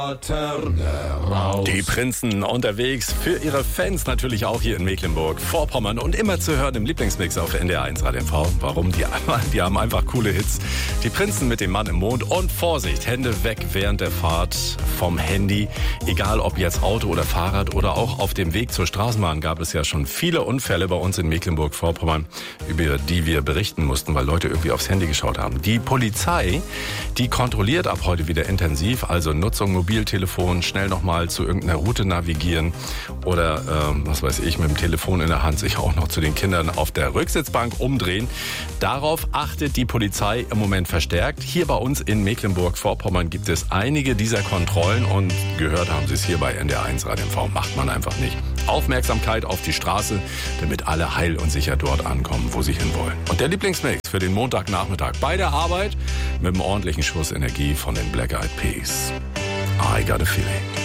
Die Prinzen unterwegs für ihre Fans natürlich auch hier in Mecklenburg-Vorpommern und immer zu hören im Lieblingsmix auf NDR 1 Radio MV. Warum? Die haben einfach coole Hits. Die Prinzen mit dem Mann im Mond und Vorsicht, Hände weg während der Fahrt vom Handy. Egal ob jetzt Auto oder Fahrrad oder auch auf dem Weg zur Straßenbahn gab es ja schon viele Unfälle bei uns in Mecklenburg-Vorpommern, über die wir berichten mussten, weil Leute irgendwie aufs Handy geschaut haben. Die Polizei, die kontrolliert ab heute wieder intensiv, also Nutzung Mobiltelefon, schnell nochmal zu irgendeiner Route navigieren oder, was weiß ich, mit dem Telefon in der Hand sich auch noch zu den Kindern auf der Rücksitzbank umdrehen. Darauf achtet die Polizei im Moment verstärkt. Hier bei uns in Mecklenburg-Vorpommern gibt es einige dieser Kontrollen und gehört haben Sie es hier bei NDR 1 Radio MV. Macht man einfach nicht. Aufmerksamkeit auf die Straße, damit alle heil und sicher dort ankommen, wo sie hinwollen. Und der Lieblingsmix für den Montagnachmittag bei der Arbeit mit einem ordentlichen Schuss Energie von den Black Eyed Peas. I got a feeling.